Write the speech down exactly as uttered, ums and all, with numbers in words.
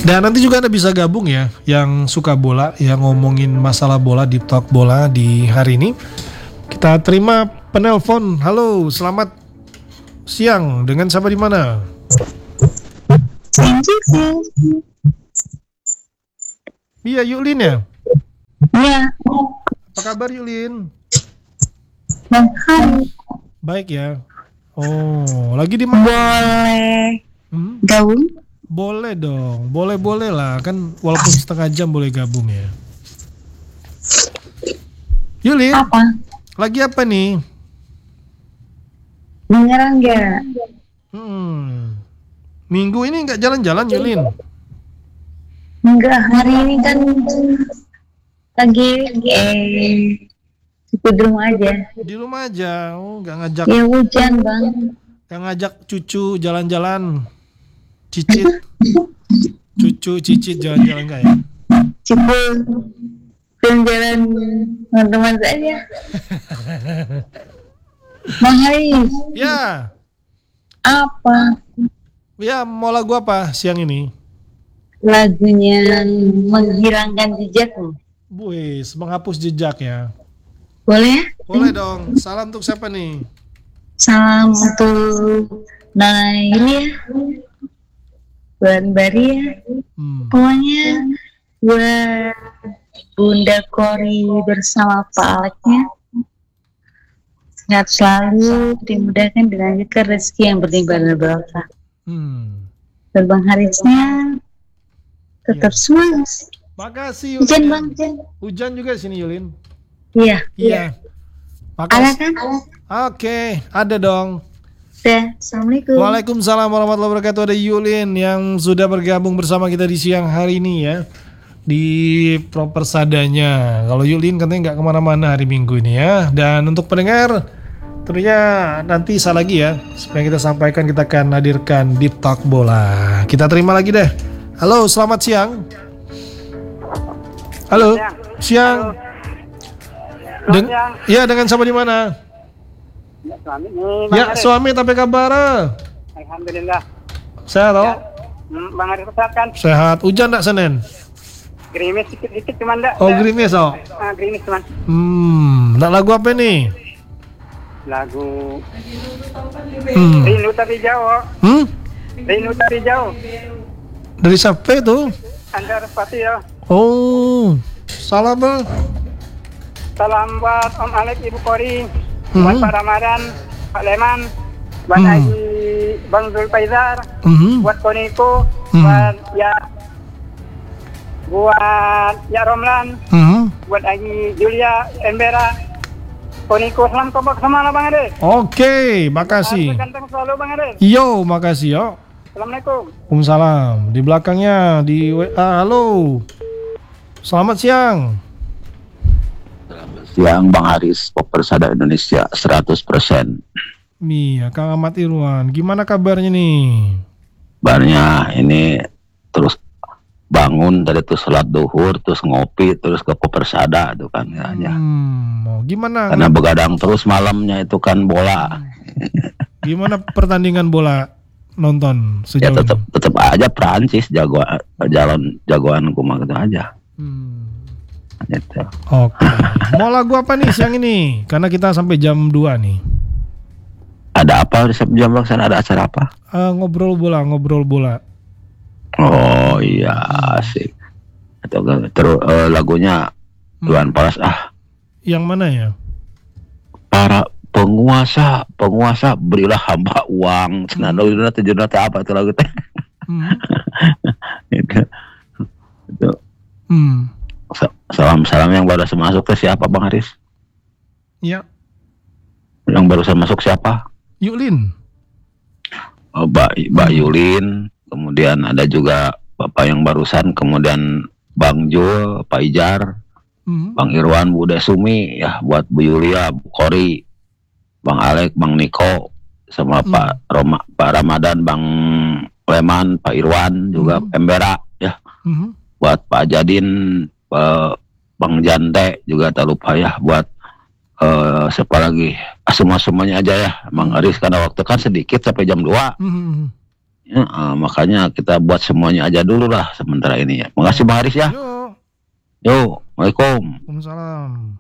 Dan nanti juga Anda bisa gabung ya, yang suka bola, yang ngomongin masalah bola di Talk Bola di hari ini. Kita terima penelpon. Halo, selamat siang. Dengan siapa di mana? Iya, Yulin ya? Iya. Apa kabar Yulin? Baik. Baik ya. Oh, lagi di mana? Boleh Hmm? gabung? Boleh dong, boleh-boleh lah. Kan walaupun setengah jam boleh gabung ya. Yulin, Apa? lagi apa nih? Beneran nggak? Hmm. Minggu ini nggak jalan-jalan Yulin? Enggak, hari ini kan lagi eh di rumah aja. Di rumah aja, oh nggak ngajak, Ya hujan bang. nggak ngajak cucu jalan-jalan, cicit, cucu cicit jalan-jalan nggak ya? Cipu jalan-jalan teman-teman saja. Bang Haris, Ya, apa ya mau lagu apa siang ini? lagunya menghilangkan jejakmu? Buis, menghapus jejak ya. Boleh ya? Boleh dong. Salam untuk siapa nih? Salam untuk Nana ini ya, Bulan Bari ya. Hmm. Pokoknya buat Bunda Kori bersama Pak Aleknya sehat selalu, dimudahkan dilanjutkan rezeki yang berlimpah dan berkah. Hmm. Dan Bang Harisnya tetap Ya. semangat. Makasih Hujan Yulin. bang, hujan. Hujan juga di sini Yulin. Iya. Iya. Ada Makasih. kan? Oke, ada dong. Ya. Assalamualaikum. Waalaikumsalam warahmatullahi wabarakatuh. Ada Yulin yang sudah bergabung bersama kita di siang hari ini ya, di Propersadanya. Kalau Yulin katanya nggak kemana-mana hari Minggu ini ya. Dan untuk pendengar, tentunya nanti saya lagi ya, supaya kita sampaikan, kita akan hadirkan di Talk Bola. Kita terima lagi deh. Halo, selamat siang. Halo, siang. Den- ya, dengan siapa di mana? Ya, suami nih, Bang Ya, Haris. suami tapi kabar? Alhamdulillah. Sehat toh? Hmm, Bang Haris sehat kan? Sehat. Hujan enggak Senin? Gerimis dikit-dikit cuman enggak. Oh, gerimis oh. Ah, gerimis cuman. Hmm, nak lagu apa nih? Lagu Hmm. Rindu Tapi Jauh. Hmm? Rindu Tapi Jauh. Dari siapa itu? Anda Respati ya. Oh, salam bang. Salam buat Om Alek, Ibu Kori, Hmm. buat Pak Ramadan, Pak Leman, buat Hmm. Haji Bang Zulfaizar, Hmm. buat Koniko, Hmm. buat ya buat ya Romlan, Hmm. buat Haji Julia Embera, Koniko, salam kompak semua lah Bang Ade. Oke, makasih. Harus ganteng selalu Bang Ade. Yo, makasih yo. Assalamualaikum. Waalaikumsalam. Di belakangnya di W A. Halo. Selamat siang. Siang Bang Haris, Propersada Indonesia seratus persen. Iya, Kang Ahmad Irwan. Gimana kabarnya nih? Barnya ini terus bangun dari tuh sholat duhur, terus ngopi, terus ke Propersada tuh kan ya. Hmm, mau gimana? Karena begadang terus malamnya itu kan bola. Gimana pertandingan bola nonton Ya sejauh tetap ini? tetap aja Prancis jagoan jalan jagoan kumah gitu aja. Hmm. Gitu. Oke. Mau lagu apa nih siang ini? Karena kita sampai jam dua nih. Ada apa di jam sana, ada acara apa? Eh, ngobrol bola, ngobrol bola. Oh iya asik. Atau terus eh, lagunya Tuan Palas ah. Yang mana ya? Para penguasa, penguasa berilah hamba uang. Cenah dulu tujuh nata apa itu lagu teh. Hmm. Itu. Itu. Hmm. Salam-salam yang baru masuk ke siapa Bang Haris? Ya, Yang barusan masuk siapa? Yulin. Oh, Mbak Mbak Yulin, kemudian ada juga Bapak yang barusan, kemudian Bang Jul, Pak Ijar, Hmm. Bang Irwan, Bu Desumi, ya buat Bu Yulia, Bu Kori, Bang Alek, Bang Niko, sama Hmm. Pak Roma, Pak Ramadan, Bang Leman, Pak Irwan, juga Hmm. Pembera, ya Hmm. buat Pak Jadin, Pak Bang Jante, juga tak lupa ya buat uh, siapa lagi, ah, semua semuanya aja ya, Bang Aris, karena waktu kan sedikit sampai jam dua. Hmm. Ya, ah, makanya kita buat semuanya aja dulu lah sementara ini ya. Makasih Bang Haris ya. Yuk. Yo, Waalaikumsalam. Waalaikumsalam.